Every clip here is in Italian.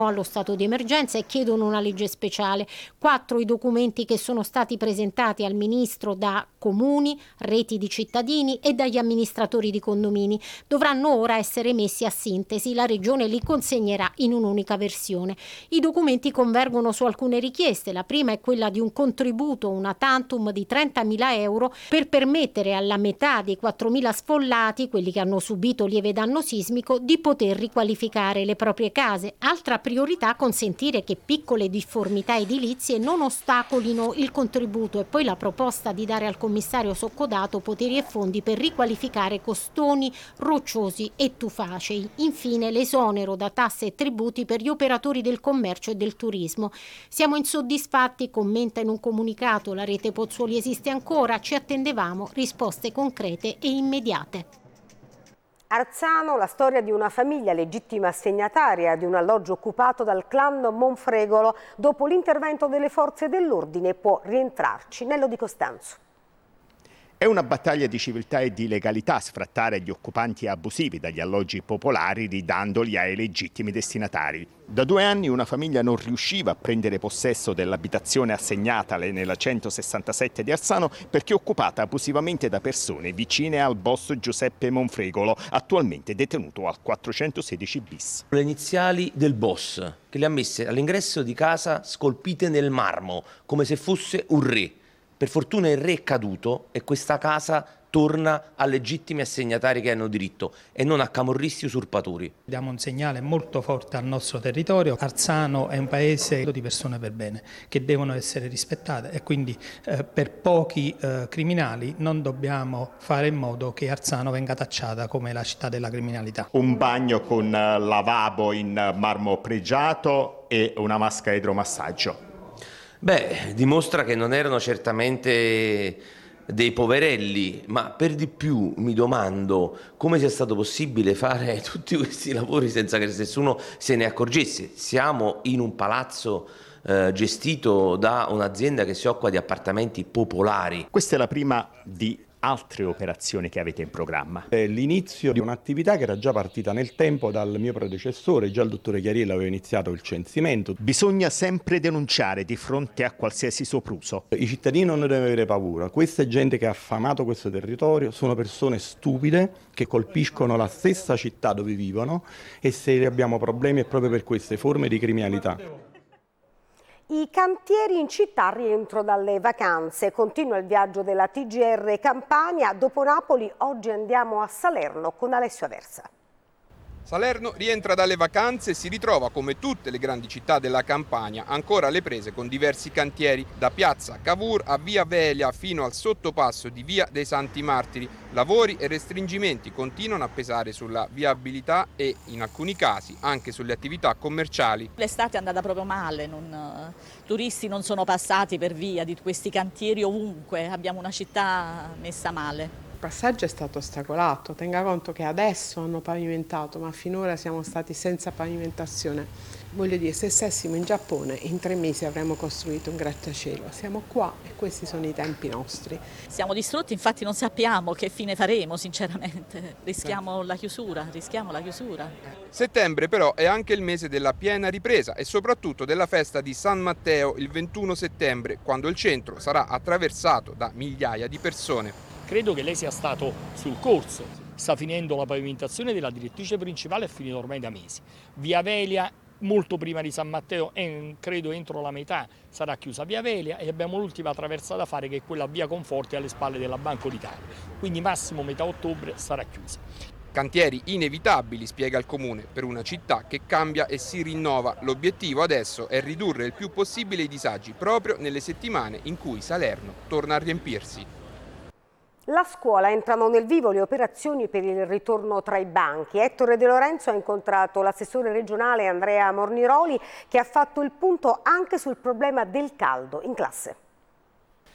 allo stato di emergenza e chiedono una legge speciale. 4 i documenti che sono stati presentati al ministro da comuni, reti di cittadini e dagli amministratori di condomini. Dovranno ora essere messi a sintesi. La regione li consegnerà in un'unica versione. I documenti convergono su alcune richieste. La prima è quella di un contributo, una tantum di 30.000 euro per permettere alla metà dei 4.000 sfollati, quelli che hanno subito lieve danno sismico, di poter riqualificare le proprie case. Altra priorità: consentire che piccole difformità edilizie non ostacolino il contributo, e poi la proposta di dare al commissario soccodato poteri e fondi per riqualificare costoni rocciosi e tufacei. Infine l'esonero da tasse e tributi per gli operatori del commercio e del turismo. Siamo insoddisfatti, commenta in un comunicato la rete Pozzuoli esiste ancora, ci attendevamo risposte concrete e immediate. Arzano, la storia di una famiglia legittima assegnataria di un alloggio occupato dal clan Monfregolo. Dopo l'intervento delle forze dell'ordine può rientrarci. Nello Di Costanzo. È una battaglia di civiltà e di legalità sfrattare gli occupanti abusivi dagli alloggi popolari ridandoli ai legittimi destinatari. Da 2 anni una famiglia non riusciva a prendere possesso dell'abitazione assegnatale nella 167 di Arzano perché occupata abusivamente da persone vicine al boss Giuseppe Monfregolo, attualmente detenuto al 416 bis. Le iniziali del boss, che le ha messe all'ingresso di casa scolpite nel marmo, come se fosse un re. Per fortuna il re è caduto e questa casa torna a legittimi assegnatari che hanno diritto e non a camorristi usurpatori. Diamo un segnale molto forte al nostro territorio. Arzano è un paese di persone per bene che devono essere rispettate e quindi per pochi criminali non dobbiamo fare in modo che Arzano venga tacciata come la città della criminalità. Un bagno con lavabo in marmo pregiato e una vasca idromassaggio. Beh, dimostra che non erano certamente dei poverelli, ma per di più mi domando come sia stato possibile fare tutti questi lavori senza che nessuno se ne accorgesse. Siamo in un palazzo gestito da un'azienda che si occupa di appartamenti popolari. Questa è la prima di altre operazioni che avete in programma. È l'inizio di un'attività che era già partita nel tempo dal mio predecessore, già il dottore Chiariello aveva iniziato il censimento. Bisogna sempre denunciare di fronte a qualsiasi sopruso. I cittadini non ne devono avere paura, questa è gente che ha affamato questo territorio, sono persone stupide che colpiscono la stessa città dove vivono e se abbiamo problemi è proprio per queste forme di criminalità. I cantieri in città a rientro dalle vacanze. Continua il viaggio della TGR Campania. Dopo Napoli oggi andiamo a Salerno con Alessio Aversa. Salerno rientra dalle vacanze e si ritrova, come tutte le grandi città della Campania, ancora alle prese con diversi cantieri, da piazza Cavour a via Velia fino al sottopasso di via dei Santi Martiri. Lavori e restringimenti continuano a pesare sulla viabilità e, in alcuni casi, anche sulle attività commerciali. L'estate è andata proprio male, turisti non sono passati per via di questi cantieri ovunque, abbiamo una città messa male. Il passaggio è stato ostacolato, tenga conto che adesso hanno pavimentato, ma finora siamo stati senza pavimentazione. Voglio dire, se stessimo in Giappone, in 3 mesi avremmo costruito un grattacielo. Siamo qua e questi sono i tempi nostri. Siamo distrutti, infatti non sappiamo che fine faremo, sinceramente. Rischiamo la chiusura. Settembre però è anche il mese della piena ripresa e soprattutto della festa di San Matteo il 21 settembre, quando il centro sarà attraversato da migliaia di persone. Credo che lei sia stato sul corso, sta finendo la pavimentazione della direttrice principale, è finita ormai da mesi. Via Velia, molto prima di San Matteo, credo entro la metà sarà chiusa Via Velia e abbiamo l'ultima traversa da fare che è quella via Conforti alle spalle della Banco d'Italia, quindi massimo metà ottobre sarà chiusa. Cantieri inevitabili, spiega il Comune, per una città che cambia e si rinnova. L'obiettivo adesso è ridurre il più possibile i disagi proprio nelle settimane in cui Salerno torna a riempirsi. La scuola entrano nel vivo le operazioni per il ritorno tra i banchi. Ettore De Lorenzo ha incontrato l'assessore regionale Andrea Morniroli che ha fatto il punto anche sul problema del caldo in classe.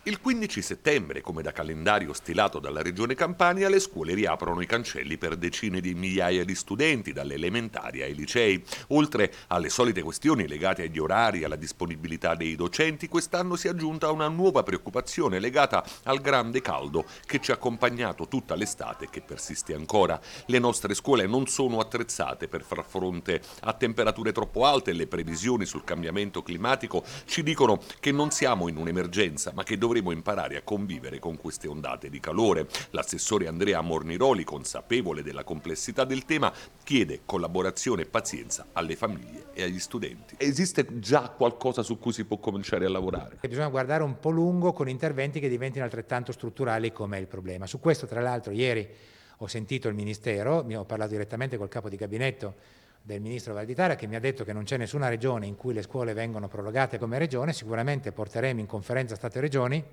Il 15 settembre, come da calendario stilato dalla Regione Campania, le scuole riaprono i cancelli per decine di migliaia di studenti, dalle elementari ai licei. Oltre alle solite questioni legate agli orari e alla disponibilità dei docenti, quest'anno si è aggiunta una nuova preoccupazione legata al grande caldo che ci ha accompagnato tutta l'estate e che persiste ancora. Le nostre scuole non sono attrezzate per far fronte a temperature troppo alte e le previsioni sul cambiamento climatico ci dicono che non siamo in un'emergenza, ma che dovremo imparare a convivere con queste ondate di calore. L'assessore Andrea Morniroli, consapevole della complessità del tema, chiede collaborazione e pazienza alle famiglie e agli studenti. Esiste già qualcosa su cui si può cominciare a lavorare? Bisogna guardare un po' lungo con interventi che diventino altrettanto strutturali come il problema. Su questo, tra l'altro, ieri ho sentito il Ministero, ho parlato direttamente col capo di gabinetto del Ministro Valditara, che mi ha detto che non c'è nessuna regione in cui le scuole vengono prorogate come regione. Sicuramente porteremo in conferenza Stato-Regioni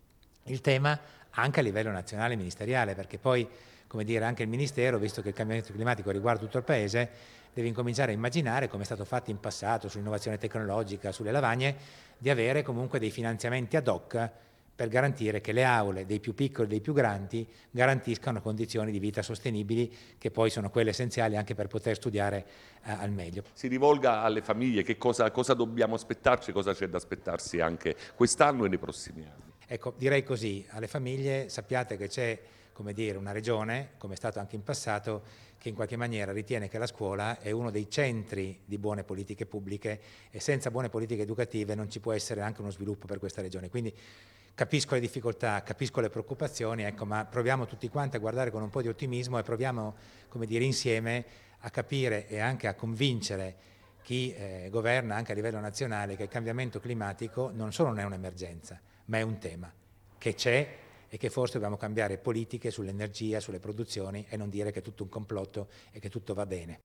il tema anche a livello nazionale ministeriale, perché poi, come dire, anche il Ministero, visto che il cambiamento climatico riguarda tutto il Paese, deve incominciare a immaginare, come è stato fatto in passato sull'innovazione tecnologica, sulle lavagne, di avere comunque dei finanziamenti ad hoc per garantire che le aule dei più piccoli e dei più grandi garantiscano condizioni di vita sostenibili, che poi sono quelle essenziali anche per poter studiare al meglio. Si rivolga alle famiglie, che cosa dobbiamo aspettarci, cosa c'è da aspettarsi anche quest'anno e nei prossimi anni? Ecco, direi così, alle famiglie sappiate che c'è, come dire, una regione, come è stato anche in passato, che in qualche maniera ritiene che la scuola è uno dei centri di buone politiche pubbliche, e senza buone politiche educative non ci può essere anche uno sviluppo per questa regione. Quindi capisco le difficoltà, capisco le preoccupazioni, ecco, ma proviamo tutti quanti a guardare con un po' di ottimismo e proviamo, come dire, insieme a capire e anche a convincere chi governa anche a livello nazionale che il cambiamento climatico non solo non è un'emergenza, ma è un tema che c'è e che forse dobbiamo cambiare politiche sull'energia, sulle produzioni, e non dire che è tutto un complotto e che tutto va bene.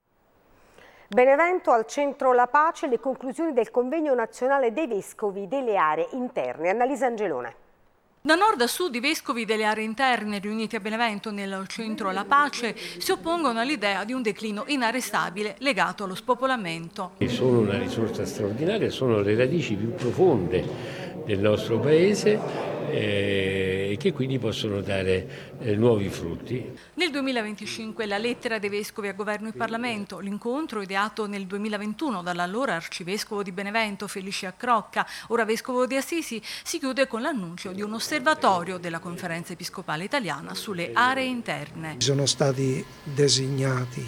Benevento, al centro la pace, le conclusioni del convegno nazionale dei vescovi delle aree interne. Annalisa Angelone. Da nord a sud i vescovi delle aree interne riuniti a Benevento nel centro la pace si oppongono all'idea di un declino inarrestabile legato allo spopolamento. Sono una risorsa straordinaria, sono le radici più profonde del nostro paese e che quindi possono dare nuovi frutti. Nel 2025 la lettera dei vescovi a governo e Parlamento, l'incontro ideato nel 2021 dall'allora arcivescovo di Benevento Felice Accrocca, ora vescovo di Assisi, si chiude con l'annuncio di un osservatorio della Conferenza Episcopale Italiana sulle aree interne. Sono stati designati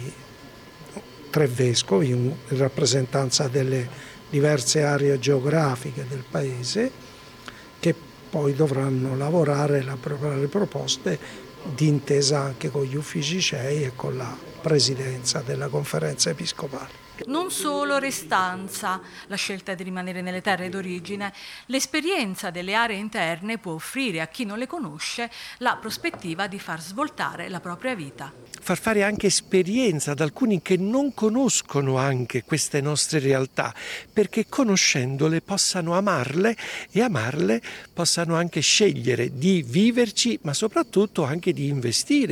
3 vescovi in rappresentanza delle diverse aree geografiche del Paese, che poi dovranno lavorare e preparare proposte d'intesa anche con gli uffici CEI e con la presidenza della Conferenza Episcopale. Non solo restanza, la scelta di rimanere nelle terre d'origine, l'esperienza delle aree interne può offrire a chi non le conosce la prospettiva di far svoltare la propria vita. Far fare anche esperienza ad alcuni che non conoscono anche queste nostre realtà, perché conoscendole possano amarle e amarle possano anche scegliere di viverci, ma soprattutto anche di investire.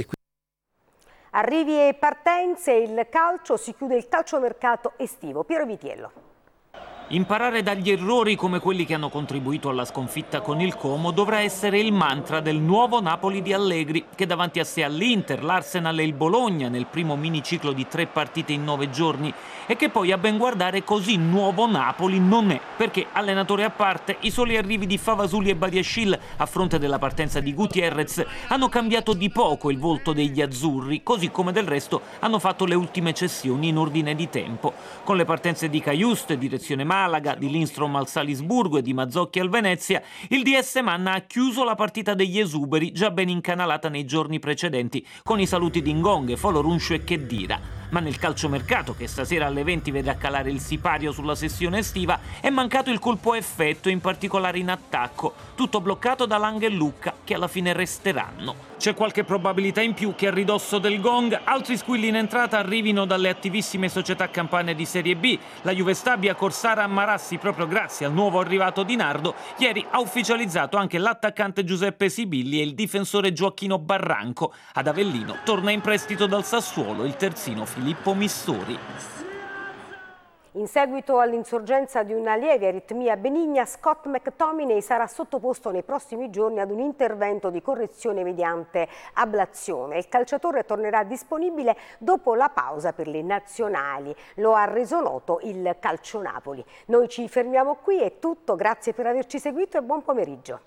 Arrivi e partenze, il calcio, si chiude il calciomercato estivo. Piero Vitiello. Imparare dagli errori come quelli che hanno contribuito alla sconfitta con il Como dovrà essere il mantra del nuovo Napoli di Allegri, che davanti a sé ha l'Inter, l'Arsenal e il Bologna nel primo miniciclo di 3 partite in 9 giorni, e che poi a ben guardare così nuovo Napoli non è, perché, allenatore a parte, i soli arrivi di Favasuli e Badiashile a fronte della partenza di Gutierrez hanno cambiato di poco il volto degli azzurri, così come del resto hanno fatto le ultime cessioni in ordine di tempo, con le partenze di Cajuste, direzione Malaga, di Lindstrom al Salisburgo e di Mazzocchi al Venezia. Il DS Manna ha chiuso la partita degli esuberi, già ben incanalata nei giorni precedenti, con i saluti di Ngonghe, Foloruncio e Khedira. Ma nel calciomercato, che stasera alle 20 vede calare il sipario sulla sessione estiva, è mancato il colpo a effetto, in particolare in attacco, tutto bloccato da Lang e Lucca, che alla fine resteranno. C'è qualche probabilità in più che a ridosso del gong altri squilli in entrata arrivino dalle attivissime società campane di Serie B. La Juve Stabia Corsara Marassi, proprio grazie al nuovo arrivato Di Nardo, ieri ha ufficializzato anche l'attaccante Giuseppe Sibilli e il difensore Gioacchino Barranco. Ad Avellino torna in prestito dal Sassuolo il terzino Filippo Missori. In seguito all'insorgenza di una lieve aritmia benigna, Scott McTominay sarà sottoposto nei prossimi giorni ad un intervento di correzione mediante ablazione. Il calciatore tornerà disponibile dopo la pausa per le nazionali. Lo ha reso noto il Calcio Napoli. Noi ci fermiamo qui, è tutto. Grazie per averci seguito e buon pomeriggio.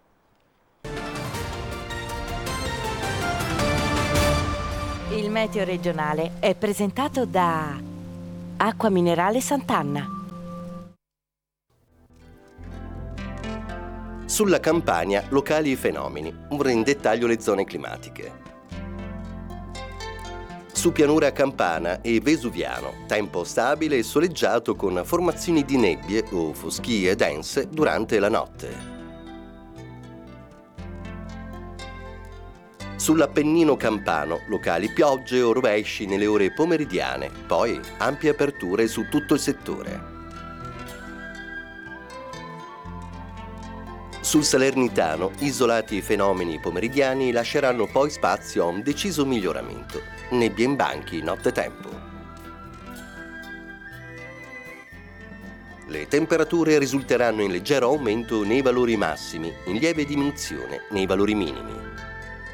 Il meteo regionale è presentato da Acqua Minerale Sant'Anna. Sulla Campania, locali fenomeni. Ora in dettaglio le zone climatiche. Su pianura campana e vesuviano, tempo stabile e soleggiato con formazioni di nebbie o foschie dense durante la notte. Sull'Appennino campano, locali piogge o rovesci nelle ore pomeridiane, poi ampie aperture su tutto il settore. Sul Salernitano, isolati fenomeni pomeridiani lasceranno poi spazio a un deciso miglioramento. Nebbie in banchi nottetempo. Le temperature risulteranno in leggero aumento nei valori massimi, in lieve diminuzione nei valori minimi.